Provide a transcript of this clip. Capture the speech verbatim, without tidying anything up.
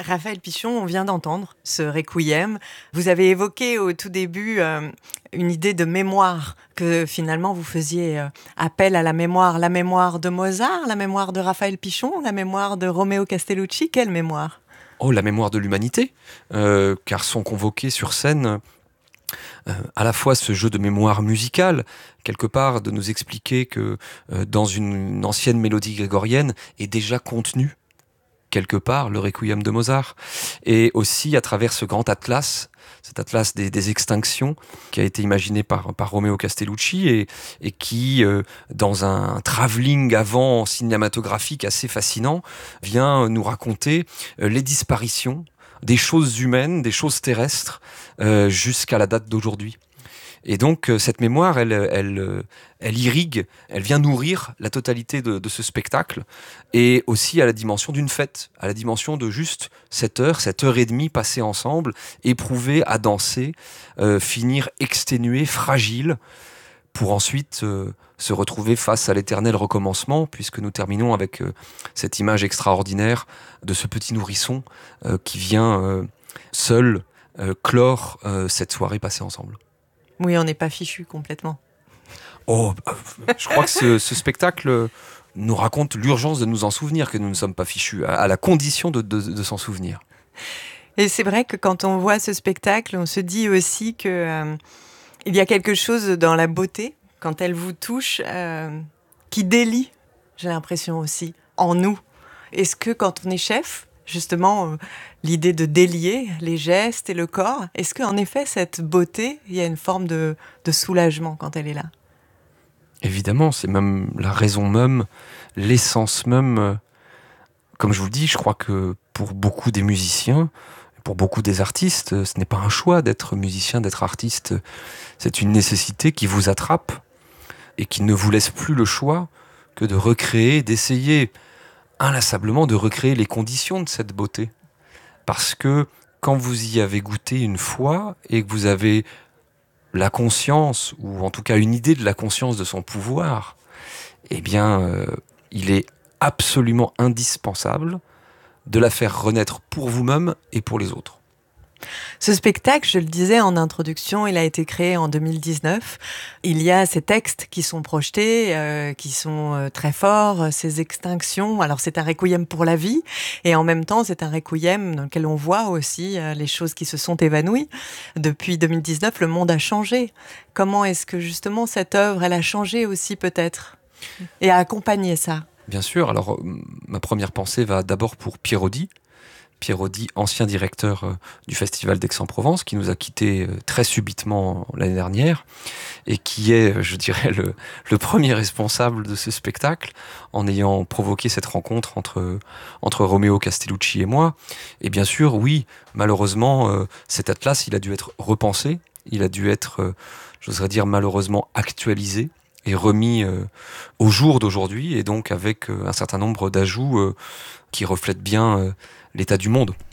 Raphaël Pichon, on vient d'entendre ce requiem. Vous avez évoqué au tout début euh, une idée de mémoire, que finalement vous faisiez euh, appel à la mémoire. La mémoire de Mozart, la mémoire de Raphaël Pichon, la mémoire de Romeo Castellucci. Quelle mémoire ? Oh, la mémoire de l'humanité, euh, car sont convoqués sur scène euh, à la fois ce jeu de mémoire musicale, quelque part de nous expliquer que euh, dans une, une ancienne mélodie grégorienne est déjà contenu quelque part le requiem de Mozart, et aussi à travers ce grand atlas, cet atlas des, des extinctions qui a été imaginé par, par Romeo Castellucci et, et qui, euh, dans un travelling avant cinématographique assez fascinant, vient nous raconter euh, les disparitions des choses humaines, des choses terrestres, euh, jusqu'à la date d'aujourd'hui. Et donc, euh, cette mémoire, elle, elle, euh, elle irrigue, elle vient nourrir la totalité de, de ce spectacle, et aussi à la dimension d'une fête, à la dimension de juste cette heure, cette heure et demie passée ensemble, éprouvée à danser, euh, finir exténué, fragile, pour ensuite euh, se retrouver face à l'éternel recommencement, puisque nous terminons avec euh, cette image extraordinaire de ce petit nourrisson euh, qui vient euh, seul euh, clore euh, cette soirée passée ensemble. Oui, on n'est pas fichu complètement. Oh, je crois que ce, ce spectacle nous raconte l'urgence de nous en souvenir, que nous ne sommes pas fichus, à, à la condition de, de, de s'en souvenir. Et c'est vrai que quand on voit ce spectacle, on se dit aussi que euh, il y a quelque chose dans la beauté, quand elle vous touche, euh, qui délie, j'ai l'impression aussi, en nous. Est-ce que quand on est chef, justement, euh, l'idée de délier les gestes et le corps, est-ce qu'en effet, cette beauté, il y a une forme de, de soulagement quand elle est là ? Évidemment, c'est même la raison même, l'essence même. Euh, comme je vous le dis, je crois que pour beaucoup des musiciens, pour beaucoup des artistes, ce n'est pas un choix d'être musicien, d'être artiste. C'est une nécessité qui vous attrape et qui ne vous laisse plus le choix que de recréer, d'essayer inlassablement de recréer les conditions de cette beauté. Parce que quand vous y avez goûté une fois et que vous avez la conscience, ou en tout cas une idée de la conscience de son pouvoir, eh bien, euh, il est absolument indispensable de la faire renaître pour vous-même et pour les autres. Ce spectacle, je le disais en introduction, il a été créé en deux mille dix-neuf. Il y a ces textes qui sont projetés, euh, qui sont euh, très forts, ces extinctions. Alors c'est un requiem pour la vie, et en même temps c'est un requiem dans lequel on voit aussi euh, les choses qui se sont évanouies. Depuis deux mille dix-neuf, le monde a changé. Comment est-ce que justement cette œuvre, elle a changé aussi peut-être, et a accompagné ça ? Bien sûr, alors ma première pensée va d'abord pour Pierre Audi, Pierre Audi, ancien directeur euh, du Festival d'Aix-en-Provence, qui nous a quittés euh, très subitement l'année dernière, et qui est, je dirais, le, le premier responsable de ce spectacle, en ayant provoqué cette rencontre entre, entre Romeo Castellucci et moi. Et bien sûr, oui, malheureusement, euh, cet atlas, il a dû être repensé, il a dû être, euh, j'oserais dire, malheureusement actualisé, et remis euh, au jour d'aujourd'hui, et donc avec euh, un certain nombre d'ajouts euh, qui reflètent bien euh, l'état du monde.